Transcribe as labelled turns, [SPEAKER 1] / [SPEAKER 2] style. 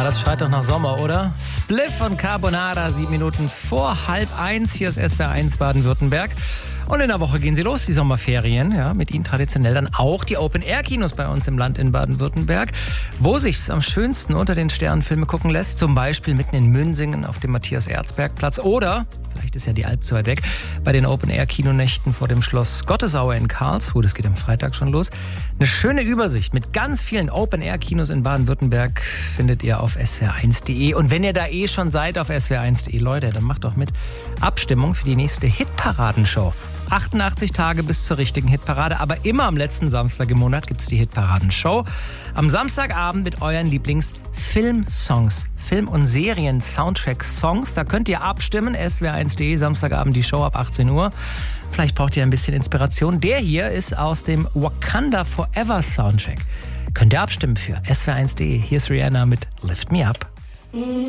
[SPEAKER 1] das schreit doch nach Sommer, oder? Spliff und Carbonara, 7 Minuten vor 12:30. Hier ist SWR1 Baden-Württemberg. Und in der Woche gehen sie los, die Sommerferien. Ja, mit ihnen traditionell dann auch die Open-Air-Kinos bei uns im Land in Baden-Württemberg, wo sich's am schönsten unter den Sternen Filme gucken lässt. Zum Beispiel mitten in Münsingen auf dem Matthias-Erzberg-Platz oder, vielleicht ist ja die Alp zu weit weg, bei den Open-Air-Kinonächten vor dem Schloss Gottesauer in Karlsruhe. Das geht am Freitag schon los. Eine schöne Übersicht mit ganz vielen Open-Air-Kinos in Baden-Württemberg findet ihr auf swr1.de. Und wenn ihr da schon seid auf swr1.de, Leute, dann macht doch mit. Abstimmung für die nächste Hitparadenshow. 88 Tage bis zur richtigen Hitparade, aber immer am letzten Samstag im Monat gibt's die Hitparadenshow. Am Samstagabend mit euren Lieblings-Film-Songs, Film- und Serien-Soundtrack-Songs. Da könnt ihr abstimmen, swr1.de, Samstagabend die Show ab 18 Uhr. Vielleicht braucht ihr ein bisschen Inspiration. Der hier ist aus dem Wakanda Forever Soundtrack. Könnt ihr abstimmen für swr1.de. Hier ist Rihanna mit Lift Me Up.